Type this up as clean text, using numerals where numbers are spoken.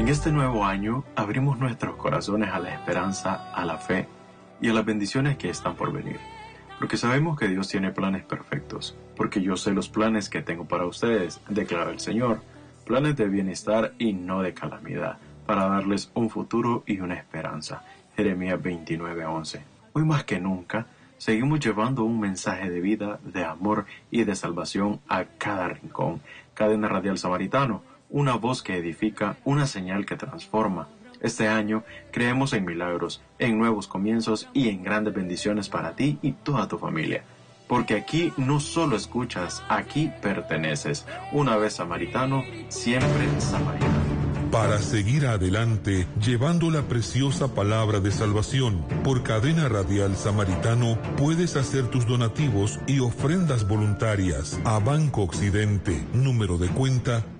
En este nuevo año abrimos nuestros corazones a la esperanza, a la fe y a las bendiciones que están por venir. Porque sabemos que Dios tiene planes perfectos. Porque yo sé los planes que tengo para ustedes, declara el Señor. Planes de bienestar y no de calamidad, para darles un futuro y una esperanza. Jeremías 29:11. Hoy más que nunca, seguimos llevando un mensaje de vida, de amor y de salvación a cada rincón. Cadena Radial Samaritano, una voz que edifica, una señal que transforma. Este año creemos en milagros, en nuevos comienzos y en grandes bendiciones para ti y toda tu familia. Porque aquí no solo escuchas, aquí perteneces. Una vez samaritano, siempre samaritano. Para seguir adelante, llevando la preciosa palabra de salvación, por Cadena Radial Samaritano, puedes hacer tus donativos y ofrendas voluntarias a Banco Occidente, número de cuenta